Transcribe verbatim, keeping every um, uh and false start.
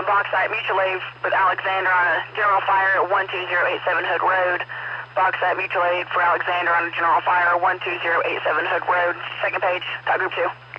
Bauxite Mutual Aid with Alexander on a general fire at one two zero eight seven Hood Road. Bauxite Mutual Aid for Alexander on a general fire one two zero eight seven Hood Road. Second page, dot group two.